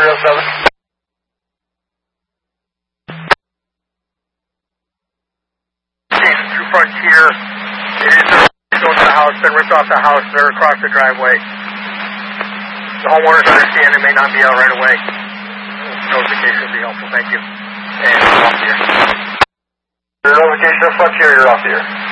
307. Through Frontier. It is going to the house, then ripped off the house, they're across the driveway. The homeowners understand it may not be out right away. Notification would be helpful, thank you. And off here. Your notification of Frontier, you're off here.